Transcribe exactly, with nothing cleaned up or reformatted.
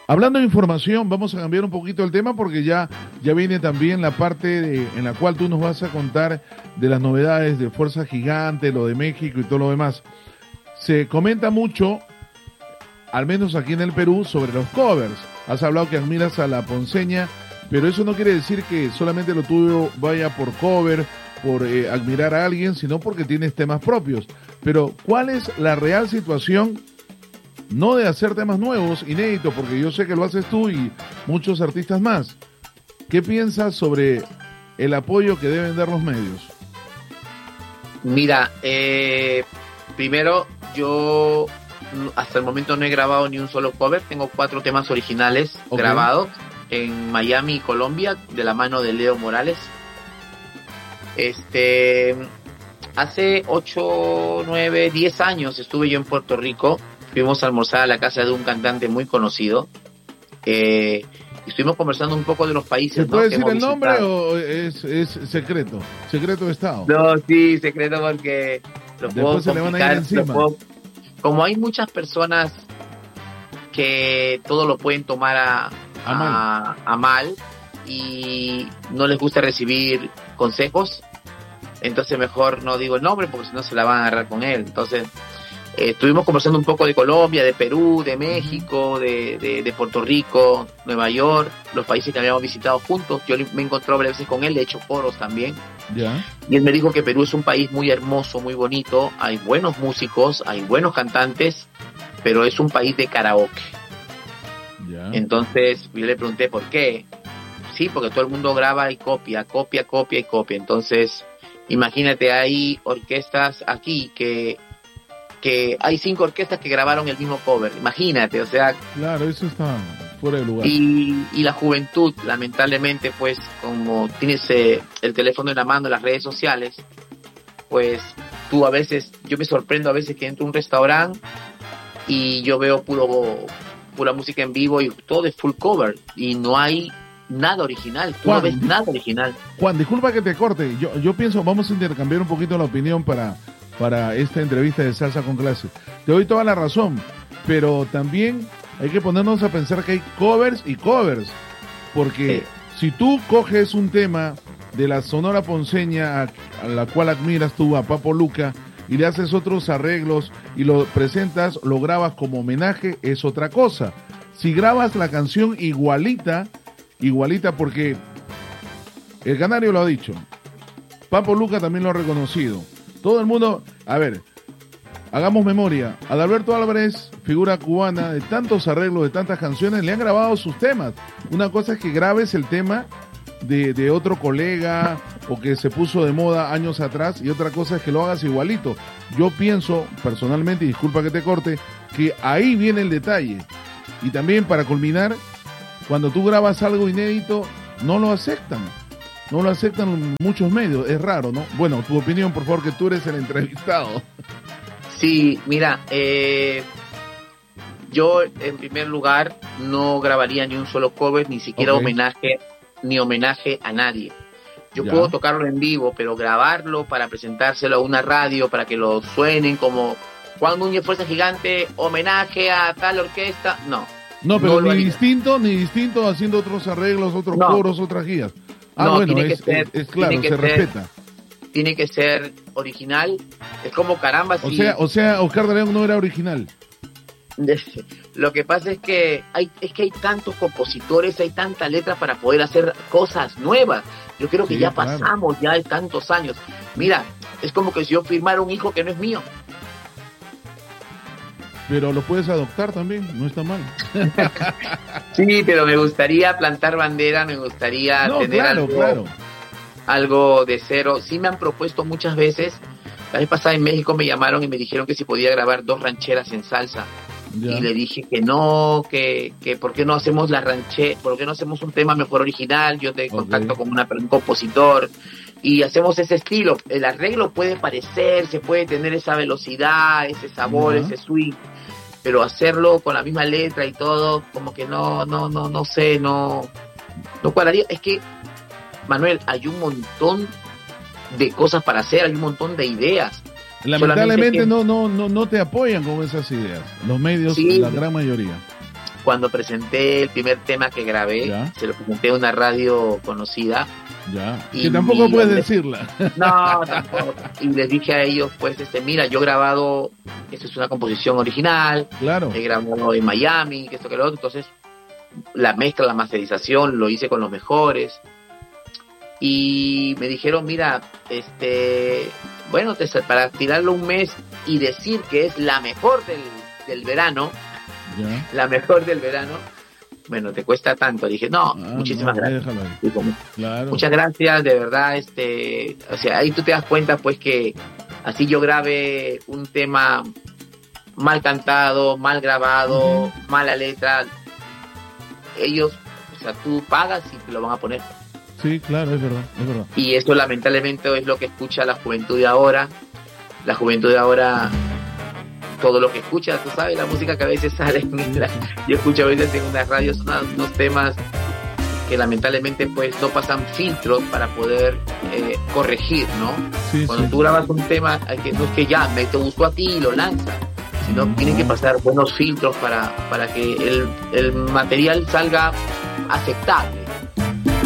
Hablando de información, vamos a cambiar un poquito el tema porque ya, ya viene también la parte de, en la cual tú nos vas a contar de las novedades de Fuerza Gigante, lo de México y todo lo demás. Se comenta mucho, al menos aquí en el Perú, sobre los covers. Has hablado que admiras a la ponceña, pero eso no quiere decir que solamente lo tuyo vaya por cover, por eh, admirar a alguien, sino porque tienes temas propios. Pero, ¿cuál es la real situación? No de hacer temas nuevos, inéditos, porque yo sé que lo haces tú y muchos artistas más. ¿Qué piensas sobre el apoyo que deben dar los medios? Mira, eh, primero, yo hasta el momento no he grabado ni un solo cover. Tengo cuatro temas originales okay. grabados en Miami y Colombia, de la mano de Leo Morales. Este, hace ocho, nueve, diez años estuve yo en Puerto Rico. Fuimos a almorzar a la casa de un cantante muy conocido. Eh, y estuvimos conversando un poco de los países. ¿Se puede ¿no? decir el nombre o es, es secreto? ¿Secreto de Estado? No, sí, secreto porque lo Después puedo se le van a ir encima. Puedo, como hay muchas personas que todo lo pueden tomar a, a, a, mal. a mal y no les gusta recibir consejos, entonces mejor no digo el nombre porque si no se la van a agarrar con él. Entonces eh, estuvimos conversando un poco de Colombia, de Perú, de México, de, de, de Puerto Rico, Nueva York, los países que habíamos visitado juntos. Yo me encontré varias veces con él, le he hecho foros también. Yeah. Y él me dijo que Perú es un país muy hermoso, muy bonito, hay buenos músicos, hay buenos cantantes, pero es un país de karaoke. Yeah. Entonces yo le pregunté por qué. Sí, porque todo el mundo graba y copia, copia, copia y copia. Entonces, imagínate, hay orquestas aquí que que hay cinco orquestas que grabaron el mismo cover. Imagínate, o sea... Claro, eso está fuera de lugar. Y, y la juventud, lamentablemente, pues, como tienes eh, el teléfono en la mano, las redes sociales, pues, tú a veces, yo me sorprendo a veces que entro a un restaurante y yo veo puro pura música en vivo y todo es full cover y no hay nada original, tú Juan, no ves nada original. Juan, disculpa que te corte, yo, yo pienso, vamos a intercambiar un poquito la opinión para... para esta entrevista de Salsa con Clase. Te doy toda la razón, pero también hay que ponernos a pensar que hay covers y covers, porque sí. si tú coges un tema de la Sonora Ponceña a, a la cual admiras tú, a Papo Luca, y le haces otros arreglos y lo presentas, lo grabas como homenaje, es otra cosa. Si grabas la canción igualita, igualita porque el Canario lo ha dicho, Papo Luca también lo ha reconocido, todo el mundo, a ver, hagamos memoria. Adalberto Álvarez, figura cubana de tantos arreglos, de tantas canciones, le han grabado sus temas. Una cosa es que grabes el tema de, de otro colega o que se puso de moda años atrás y otra cosa es que lo hagas igualito. Yo pienso, personalmente, y disculpa que te corte, que ahí viene el detalle. Y también para culminar, cuando tú grabas algo inédito, no lo aceptan. No lo aceptan muchos medios, es raro, ¿no? Bueno, tu opinión, por favor, que tú eres el entrevistado. Sí, mira, eh, yo en primer lugar no grabaría ni un solo cover, ni siquiera okay. homenaje, ni homenaje a nadie. Yo ya. puedo tocarlo en vivo, pero grabarlo para presentárselo a una radio, para que lo suenen como Juan Núñez Fuerza Gigante, homenaje a tal orquesta, no. No, pero no ni distinto, ni distinto haciendo otros arreglos, otros no. coros, otras guías. Ah, no, bueno, tiene es, que ser, es, es claro, se ser, respeta. Tiene que ser original. Es como caramba. O si... sea, o sea, Oscar de León no era original. Lo que pasa es que hay, es que hay tantos compositores, hay tanta letra para poder hacer cosas nuevas. Yo creo que sí, ya claro. pasamos ya de tantos años. Mira, es como que si yo firmara un hijo que no es mío. Pero lo puedes adoptar también, no está mal. Sí, pero me gustaría plantar bandera, me gustaría no, tener claro, algo, claro. algo de cero. Sí me han propuesto muchas veces. La vez pasada en México me llamaron y me dijeron que si podía grabar dos rancheras en salsa. Ya. Y le dije que no, que, que por qué no hacemos la ranchera, por qué no hacemos un tema mejor original. Yo te okay. contacto con una, un compositor y hacemos ese estilo. El arreglo puede parecerse, puede tener esa velocidad, ese sabor, uh-huh. ese swing, pero hacerlo con la misma letra y todo, como que no, no, no, no sé, no, no cuadraría. Es que, Manuel, hay un montón de cosas para hacer, hay un montón de ideas. Lamentablemente que, no, no, no, no te apoyan con esas ideas, los medios, sí, la gran mayoría. cuando presenté el primer tema que grabé, ¿ya? Se lo presenté a una radio conocida. Ya. Y, que tampoco y, puedes decirla. No, tampoco. Y les dije a ellos, pues, este, mira, yo he grabado, esto es una composición original. Claro. He grabado en Miami, que esto que lo otro. Entonces, la mezcla, la masterización, lo hice con los mejores. Y me dijeron, mira, este, bueno, te, para tirarlo un mes y decir que es la mejor del, del verano, ¿ya? La mejor del verano, bueno, te cuesta tanto. Dije, no, ah, muchísimas no, gracias. Digo, claro. Muchas gracias, de verdad, este, o sea, ahí tú te das cuenta, pues, que así yo grabé un tema mal cantado, mal grabado, uh-huh. mala letra, ellos, o sea, tú pagas y te lo van a poner. Sí, claro, es verdad, es verdad. Y eso lamentablemente es lo que escucha la juventud de ahora. La juventud de ahora, todo lo que escucha, tú sabes, la música que a veces sale, mira, yo escucho a veces en unas radios unos, unos temas que lamentablemente pues no pasan filtros para poder eh, corregir, ¿no? Sí, Cuando sí. tú grabas un tema, que no es que ya, me te gustó a ti y lo lanzas, sino no. tienen que pasar buenos filtros para, para que el, el material salga aceptable.